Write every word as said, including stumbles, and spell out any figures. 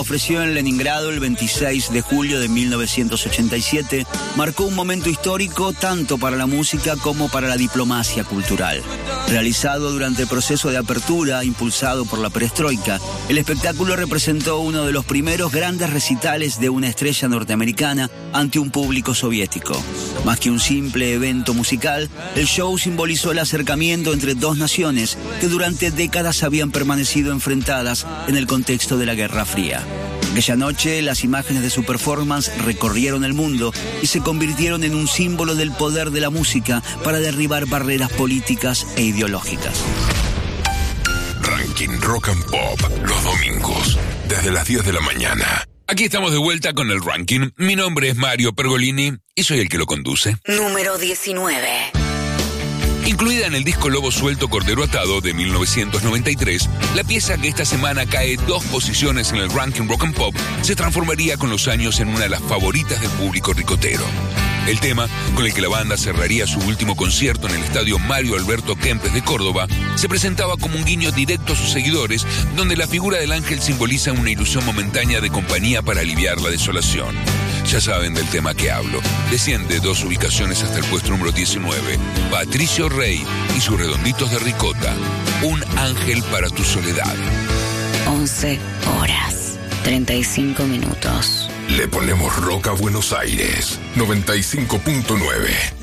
ofreció en Leningrado el veintiséis de julio de mil novecientos ochenta y siete, marcó un momento histórico tanto para la música como para la diplomacia cultural. Realizado durante el proceso de apertura impulsado por la perestroika, el espectáculo representó uno de los primeros grandes recitales de una estrella norteamericana ante un público soviético. Más que un simple evento musical, el show simbolizó el acercamiento entre dos naciones que durante décadas habían permanecido enfrentadas en el contexto de la Guerra Fría. Aquella noche, las imágenes de su performance recorrieron el mundo y se convirtieron en un símbolo del poder de la música para derribar barreras políticas e ideológicas. Ranking Rock and Pop, los domingos, desde las diez de la mañana. Aquí estamos de vuelta con el ranking. Mi nombre es Mario Pergolini y soy el que lo conduce. Número diecinueve. Incluida en el disco Lobo Suelto, Cordero Atado de mil novecientos noventa y tres, la pieza que esta semana cae dos posiciones en el ranking Rock and Pop se transformaría con los años en una de las favoritas del público ricotero. El tema, con el que la banda cerraría su último concierto en el estadio Mario Alberto Kempes de Córdoba, se presentaba como un guiño directo a sus seguidores, donde la figura del ángel simboliza una ilusión momentánea de compañía para aliviar la desolación. Ya saben del tema que hablo. Desciende dos ubicaciones hasta el puesto número diecinueve. Patricio Rey y sus Redonditos de Ricota. Un ángel para tu soledad. once horas, treinta y cinco minutos. Le ponemos rock a Buenos Aires. noventa y cinco punto nueve.